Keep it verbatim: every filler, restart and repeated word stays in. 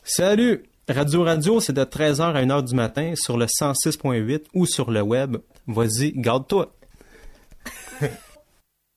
Salut! Radio Radio, c'est de treize heures à une heure du matin sur le cent six point huit ou sur le web. Vas-y, garde-toi!